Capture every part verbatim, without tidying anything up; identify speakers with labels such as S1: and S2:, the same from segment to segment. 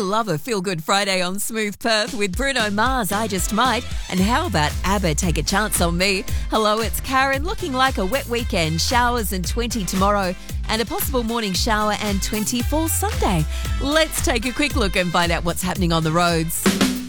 S1: love a feel-good Friday on Smooth Perth with Bruno Mars, I Just Might. And how about ABBA, Take a Chance on Me? Hello, it's Karen. Looking like a wet weekend. Showers and twenty tomorrow and a possible morning shower and twenty for Sunday. Let's take a quick look and find out what's happening on the roads.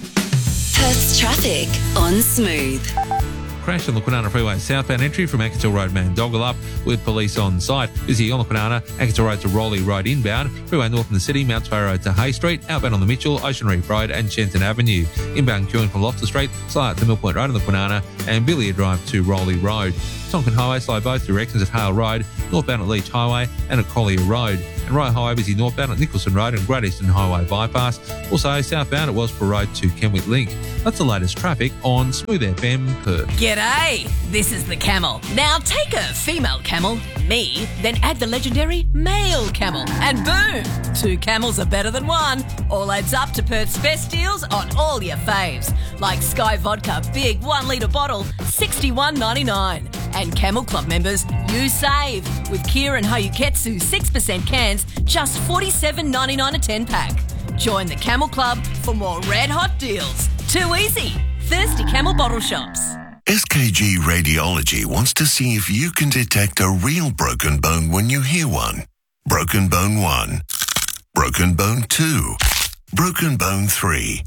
S2: Perth's traffic on Smooth.
S3: Crash on the Kwinana Freeway southbound entry from Ackettsville Road, Mandoggle with police on site. Busy on the Kwinana, Ackettsville Road to Rowley Road inbound, Freeway north in the city, Mount Spey Road to Hay Street, outbound on the Mitchell, Ocean Reef Road and Shenton Avenue. Inbound queuing from Loftus Street, slow out to Mill Point Road on the Kwinana and Billiard Drive to Rowley Road. Tonkin Highway slow both directions at Hale Road, northbound at Leach Highway and at Collier Road. And Rye Highway busy northbound at Nicholson Road and Great Eastern Highway bypass. Also southbound at Wellsborough Road to Kenwick Link. That's the latest traffic on Smooth F M Perth.
S4: G'day, this is the Camel. Now take a female camel, me, then add the legendary male camel, and boom, two camels are better than one. All adds up to Perth's best deals on all your faves, like Sky Vodka big one litre bottle, sixty-one ninety-nine. And Camel Club members, you save with Kia and Hayuketsu six percent cans, just forty-seven ninety-nine a ten pack. Join the Camel Club for more red hot deals. Too easy. Thirsty Camel Bottle Shops.
S5: S K G Radiology wants to see if you can detect a real broken bone when you hear one. Broken bone one. Broken bone two. Broken bone three.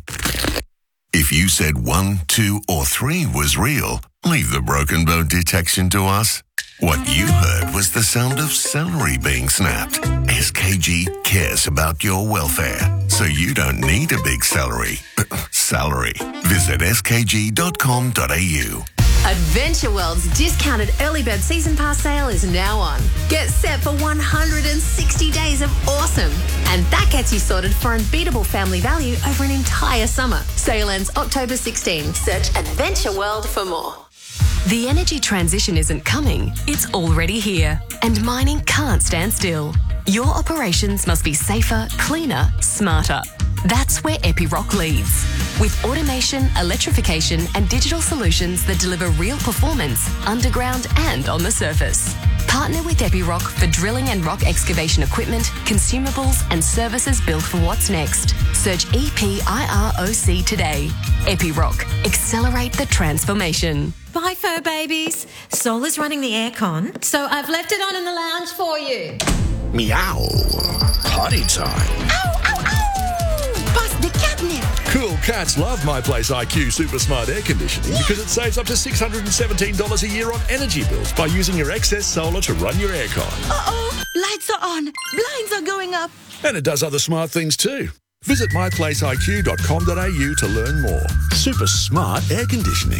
S5: If you said one, two, or three was real, leave the broken bone detection to us. What you heard was the sound of celery being snapped. S K G cares about your welfare, so you don't need a big celery. Salary. Visit s k g dot com dot a u.
S6: Adventure World's discounted early bird season pass sale is now on. Get set for one hundred sixty days of awesome. And that gets you sorted for unbeatable family value over an entire summer. Sale ends October sixteenth. Search Adventure World for more.
S2: The energy transition isn't coming, it's already here. And mining can't stand still. Your operations must be safer, cleaner, smarter. That's where Epiroc leads. With automation, electrification and digital solutions that deliver real performance underground and on the surface. Partner with Epiroc for drilling and rock excavation equipment, consumables and services built for what's next. Search E P I R O C today. Epiroc. Accelerate the transformation.
S7: Bye, fur babies. Sol is running the aircon, so I've left it on in the lounge for you.
S8: Meow. Potty time.
S7: Ow, ow, ow! Bust the catnip.
S8: Cool cats love My Place I Q Super Smart Air Conditioning because it saves up to six hundred seventeen dollars a year on energy bills by using your excess solar to run your aircon.
S7: Uh-oh, lights are on, blinds are going up.
S8: And it does other smart things too. Visit my place I Q dot com dot a u to learn more. Super smart air conditioning.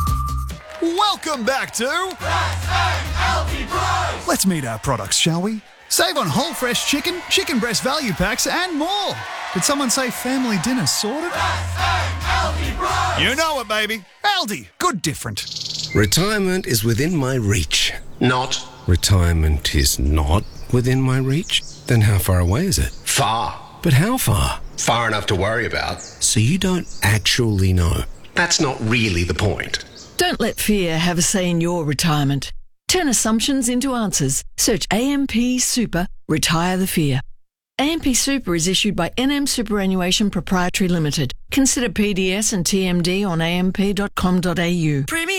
S9: Welcome back to
S10: Fresh and Healthy Price.
S9: Let's meet our products, shall we? Save on whole fresh chicken, chicken breast value packs and more. Did someone say family dinner sorted?
S10: Fresh and Healthy Price.
S9: You know it, baby. Aldi, good different.
S11: Retirement is within my reach. Not. Retirement is not within my reach? Then how far away is it?
S12: Far.
S11: But how far?
S12: Far enough to worry about.
S11: So you don't actually know?
S12: That's not really the point.
S13: Don't let fear have a say in your retirement. Turn assumptions into answers. Search A M P Super, Retire the Fear. A M P Super is issued by N M Superannuation Proprietary Limited. Consider P D S and T M D on a m p dot com dot a u.
S14: Premium